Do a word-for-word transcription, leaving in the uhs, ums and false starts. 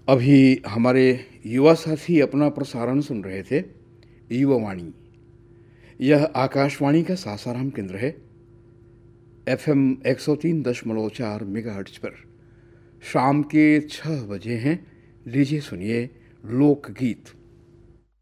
अभी हमारे युवा साथी अपना प्रसारण सुन रहे थे युवा वाणी। यह आकाशवाणी का सासाराम केंद्र है। एफएम एक सौ तीन दशमलव चार मेगाहर्ट्ज पर शाम के छः बजे हैं। लीजिए सुनिए लोकगीत।